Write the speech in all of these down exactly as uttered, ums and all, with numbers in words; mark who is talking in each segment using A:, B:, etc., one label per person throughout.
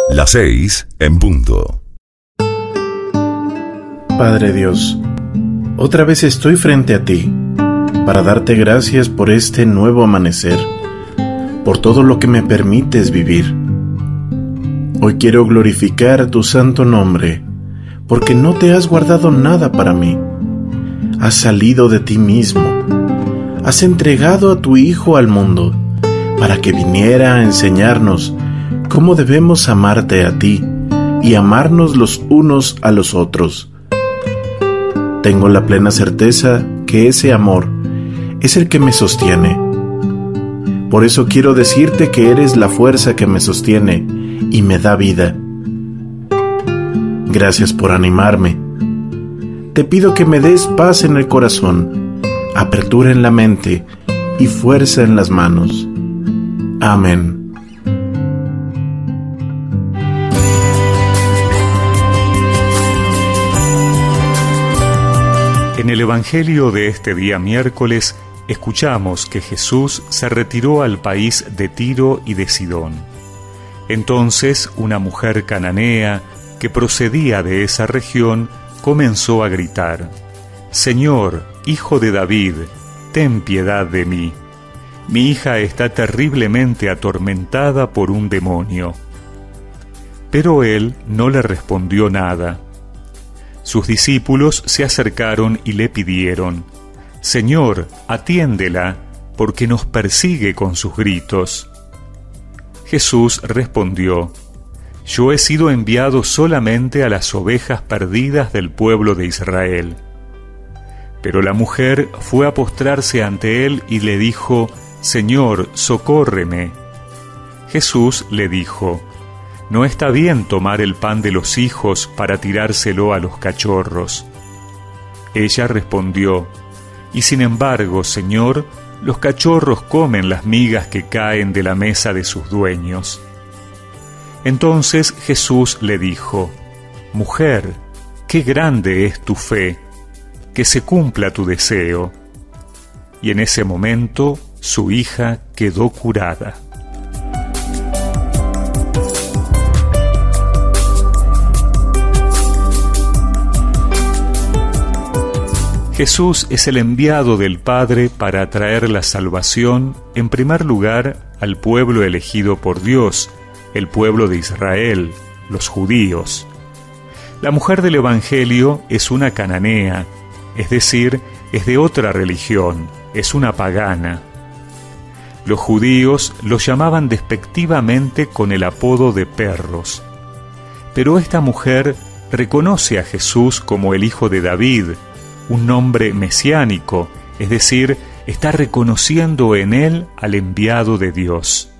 A: Las seis en punto.
B: Padre Dios, otra vez estoy frente a ti para darte gracias por este nuevo amanecer, por todo lo que me permites vivir. Hoy quiero glorificar tu santo nombre, porque no te has guardado nada para mí. Has salido de ti mismo, has entregado a tu Hijo al mundo, para que viniera a enseñarnos cómo debemos amarte a ti y amarnos los unos a los otros. Tengo la plena certeza que ese amor es el que me sostiene. Por eso quiero decirte que eres la fuerza que me sostiene y me da vida. Gracias por animarme. Te pido que me des paz en el corazón, apertura en la mente y fuerza en las manos. Amén.
C: En el Evangelio de este día miércoles, escuchamos que Jesús se retiró al país de Tiro y de Sidón. Entonces, una mujer cananea que procedía de esa región comenzó a gritar: «Señor, Hijo de David, ten piedad de mí. Mi hija está terriblemente atormentada por un demonio». Pero él no le respondió nada. Sus discípulos se acercaron y le pidieron: «Señor, atiéndela, porque nos persigue con sus gritos». Jesús respondió: «Yo he sido enviado solamente a las ovejas perdidas del pueblo de Israel». Pero la mujer fue a postrarse ante él y le dijo: «Señor, socórreme». Jesús le dijo: «No está bien tomar el pan de los hijos para tirárselo a los cachorros». Ella respondió: «Y sin embargo, Señor, los cachorros comen las migas que caen de la mesa de sus dueños». Entonces Jesús le dijo: «Mujer, qué grande es tu fe, que se cumpla tu deseo». Y en ese momento su hija quedó curada. Jesús es el enviado del Padre para traer la salvación, en primer lugar, al pueblo elegido por Dios, el pueblo de Israel, los judíos. La mujer del Evangelio es una cananea, es decir, es de otra religión, es una pagana. Los judíos lo llamaban despectivamente con el apodo de perros. Pero esta mujer reconoce a Jesús como el Hijo de David, un nombre mesiánico, es decir, está reconociendo en él al enviado de Dios.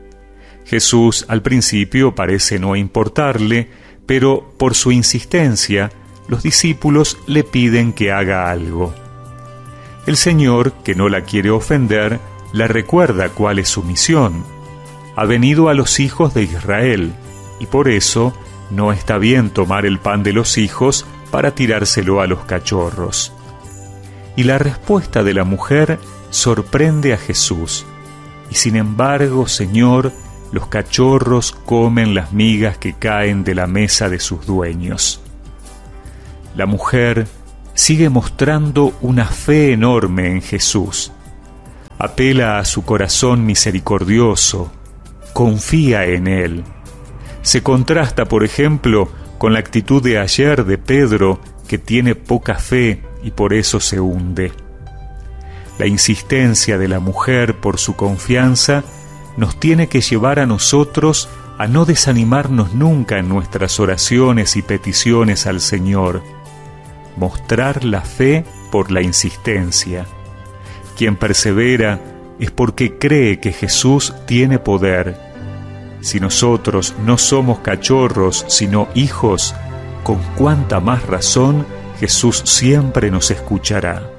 C: Jesús al principio parece no importarle, pero por su insistencia, los discípulos le piden que haga algo. El Señor, que no la quiere ofender, le recuerda cuál es su misión. Ha venido a los hijos de Israel, y por eso no está bien tomar el pan de los hijos para tirárselo a los cachorros. Y la respuesta de la mujer sorprende a Jesús. Y sin embargo, Señor, los cachorros comen las migas que caen de la mesa de sus dueños. La mujer sigue mostrando una fe enorme en Jesús. Apela a su corazón misericordioso, confía en él. Se contrasta, por ejemplo, con la actitud de ayer de Pedro, que tiene poca fe y por eso se hunde. La insistencia de la mujer por su confianza nos tiene que llevar a nosotros a no desanimarnos nunca en nuestras oraciones y peticiones al Señor. Mostrar la fe por la insistencia. Quien persevera es porque cree que Jesús tiene poder. Si nosotros no somos cachorros, sino hijos, con cuánta más razón Jesús siempre nos escuchará.